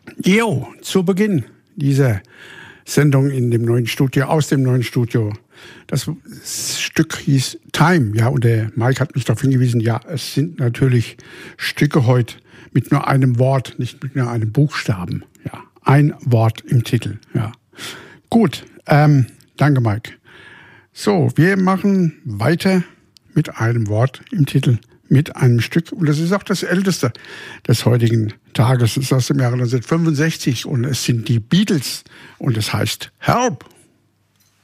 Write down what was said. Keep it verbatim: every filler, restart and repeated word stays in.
Jo, zu Beginn dieser Sendung in dem neuen Studio, aus dem neuen Studio. Das Stück hieß Time, ja, und der Mike hat mich darauf hingewiesen, ja, es sind natürlich Stücke heute mit nur einem Wort, nicht mit nur einem Buchstaben, ja, ein Wort im Titel, ja. Gut, ähm, danke Mike. So, wir machen weiter mit einem Wort im Titel, mit einem Stück, und das ist auch das älteste des heutigen Tages, es ist aus dem Jahre neunzehnhundertfünfundsechzig und es sind die Beatles und es heißt Help!